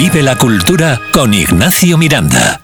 Vive la cultura con Ignacio Miranda.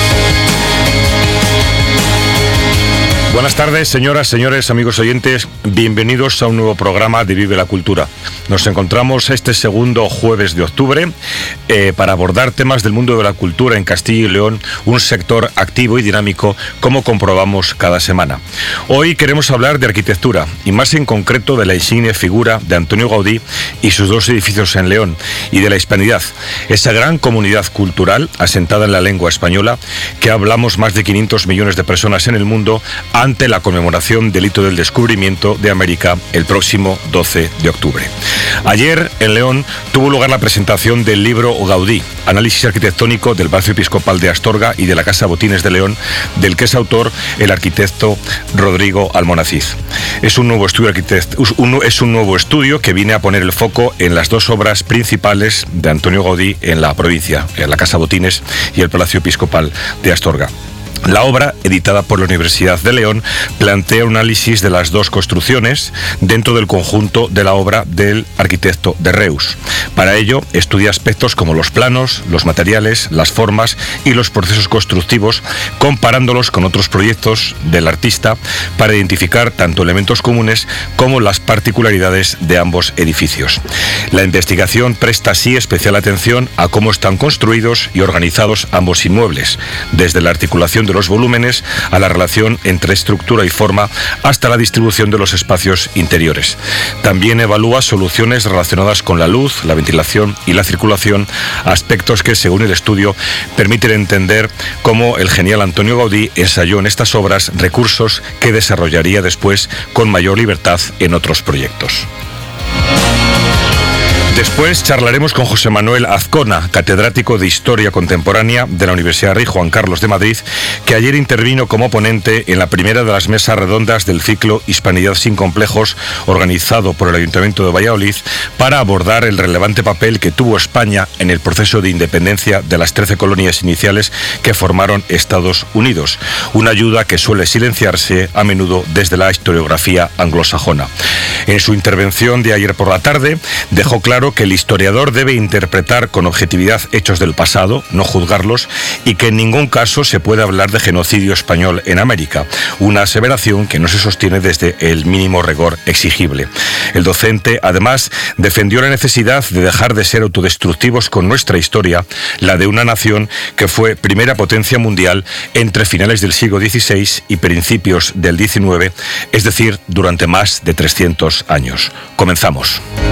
Buenas tardes, señoras, señores, amigos oyentes. Bienvenidos a un nuevo programa de Vive la Cultura. Nos encontramos este segundo jueves de octubre para abordar temas del mundo de la cultura en Castilla y León, un sector activo y dinámico, como comprobamos cada semana. Hoy queremos hablar de arquitectura, y más en concreto de la insigne figura de Antonio Gaudí y sus dos edificios en León, y de la hispanidad, esa gran comunidad cultural asentada en la lengua española, que hablamos más de 500 millones de personas en el mundo, ante la conmemoración del hito del descubrimiento de América el próximo 12 de octubre. Ayer, en León, tuvo lugar la presentación del libro Gaudí, análisis arquitectónico del Palacio Episcopal de Astorga y de la Casa Botines de León, del que es autor el arquitecto Rodrigo Almonacid. Es un nuevo estudio que viene a poner el foco en las dos obras principales de Antonio Gaudí en la provincia, en la Casa Botines y el Palacio Episcopal de Astorga. La obra, editada por la Universidad de León, plantea un análisis de las dos construcciones dentro del conjunto de la obra del arquitecto de Reus. Para ello, estudia aspectos como los planos, los materiales, las formas y los procesos constructivos, comparándolos con otros proyectos del artista para identificar tanto elementos comunes como las particularidades de ambos edificios. La investigación presta así especial atención a cómo están construidos y organizados ambos inmuebles, desde la articulación de los volúmenes a la relación entre estructura y forma hasta la distribución de los espacios interiores. También evalúa soluciones relacionadas con la luz, la ventilación y la circulación, aspectos que, según el estudio, permiten entender cómo el genial Antonio Gaudí ensayó en estas obras recursos que desarrollaría después con mayor libertad en otros proyectos. Después charlaremos con José Manuel Azcona, catedrático de Historia Contemporánea de la Universidad Rey Juan Carlos de Madrid, que ayer intervino como ponente en la primera de las mesas redondas del ciclo Hispanidad sin complejos, organizado por el Ayuntamiento de Valladolid, para abordar el relevante papel que tuvo España en el proceso de independencia de las 13 colonias iniciales que formaron Estados Unidos, una ayuda que suele silenciarse a menudo desde la historiografía anglosajona. En su intervención de ayer por la tarde, dejó claro que el historiador debe interpretar con objetividad hechos del pasado, no juzgarlos, y que en ningún caso se puede hablar de genocidio español en América, una aseveración que no se sostiene desde el mínimo rigor exigible. El docente, además, defendió la necesidad de dejar de ser autodestructivos con nuestra historia, la de una nación que fue primera potencia mundial entre finales del siglo XVI y principios del XIX, es decir, durante más de 300 años. Comenzamos.